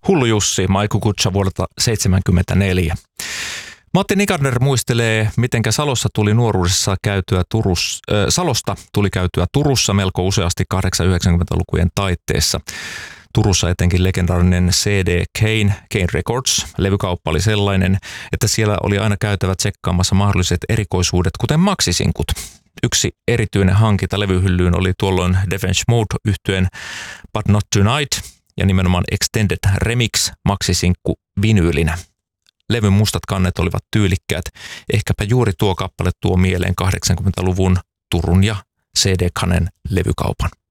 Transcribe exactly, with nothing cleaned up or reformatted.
Hullu Jussi, Maiku Kutsa vuodelta seitsemänkymmentäneljä. Matti Nikander muistelee, mitenkä Salossa tuli nuoruudessa käytyä Turus, äh, Salosta tuli käytyä Turussa melko useasti kahdeksankymmentä-yhdeksänkymmentälukujen taitteessa. Turussa etenkin legendaarinen C D Kane, Kane Records, levykauppa oli sellainen, että siellä oli aina käytävä tsekkaamassa mahdolliset erikoisuudet, kuten maksisinkut. Yksi erityinen hankinta levyhyllyyn oli tuolloin Depeche Mode-yhtyeen But Not Tonight ja nimenomaan Extended Remix maksisinkku vinyylinä. Levyn mustat kannet olivat tyylikkäät, ehkäpä juuri tuo kappale tuo mieleen kahdeksankymmentäluvun Turun ja C D-kanen levykaupan.